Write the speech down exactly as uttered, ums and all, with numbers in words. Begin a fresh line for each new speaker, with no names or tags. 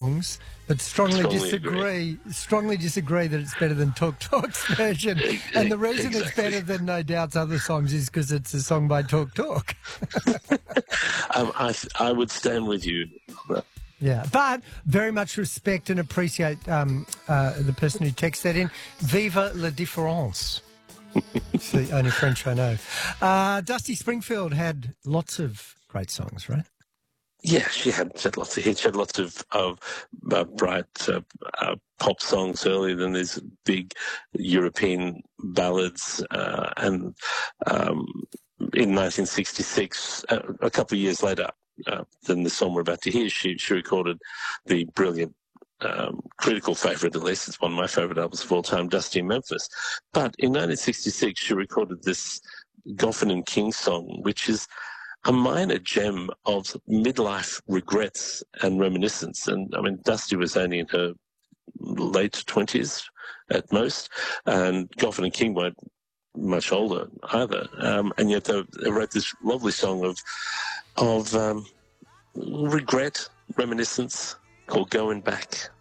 songs, but strongly,
Strongly
disagree. Strongly disagree that it's better than Talk Talk's version. And the reason
Exactly.
it's better than No Doubt's other songs is because it's a song by Talk Talk.
um, I I would stand with you.
Yeah, but very much respect and appreciate um, uh, the person who texted that in. Viva la différence. It's the only French I know. Uh, Dusty Springfield had lots of great songs, right?
Yeah, she had, she had lots of hits. She had lots of, of uh, bright uh, uh, pop songs earlier than these big European ballads. Uh, and um, in nineteen sixty-six, uh, a couple of years later uh, than the song we're about to hear, she, she recorded the brilliant Um, critical favourite, at least it's one of my favourite albums of all time, Dusty in Memphis. But in nineteen sixty-six, she recorded this Goffin and King song, which is a minor gem of midlife regrets and reminiscence. And I mean, Dusty was only in her late twenties at most, and Goffin and King weren't much older either. Um, and yet they, they wrote this lovely song of of um, regret, reminiscence, called Going Back.